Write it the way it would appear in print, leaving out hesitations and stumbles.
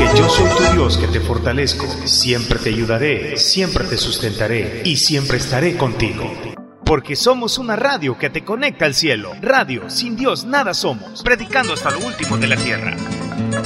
yo soy tu Dios que te fortalezco, siempre te ayudaré, siempre te sustentaré y siempre estaré contigo. Porque somos una radio que te conecta al cielo. Radio, sin Dios nada somos, predicando hasta lo último de la tierra.